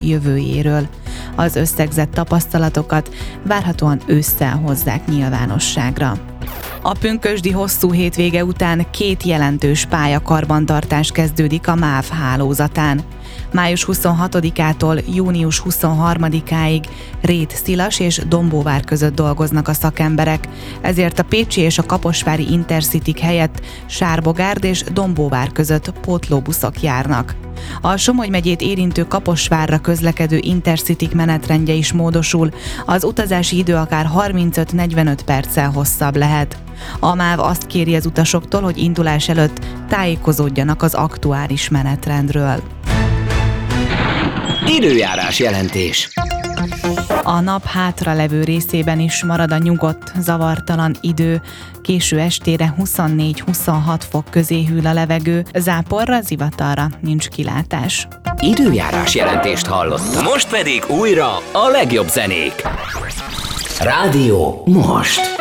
jövőjéről. Az összegzett tapasztalatokat várhatóan ősszel hozzák nyilvánosságra. A pünkösdi hosszú hétvége után 2 jelentős pályakarbantartás kezdődik a MÁV hálózatán. Május 26-ától június 23-áig Rét Szilas és Dombóvár között dolgoznak a szakemberek, ezért a pécsi és a kaposvári Intercityk helyett Sárbogárd és Dombóvár között pótlóbuszok járnak. A Somogy megyét érintő Kaposvárra közlekedő Intercityk menetrendje is módosul, az utazási idő akár 35-45 perccel hosszabb lehet. A MÁV azt kéri az utasoktól, hogy indulás előtt tájékozódjanak az aktuális menetrendről. Időjárás jelentés. A nap hátralevő részében is marad a nyugodt, zavartalan idő. Késő estére 24-26 fok közé hűl a levegő, záporra, zivatarra nincs kilátás. Időjárás jelentést hallottam. Most pedig újra a legjobb zenék. Rádió most.